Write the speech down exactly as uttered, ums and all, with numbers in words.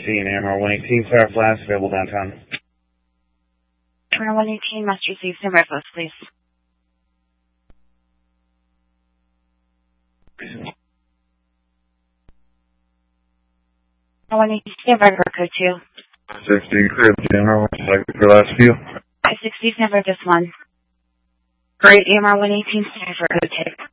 eighteen, A M R one eighteen, Sarah Flash, available downtown. A M R one eighteen, must receive some reference, please. A M R one eighteen, stand by for code two. sixteen, clear the general, select for last few. five sixty, stand by just one. Great, A M R one eighteen, stand by for code two.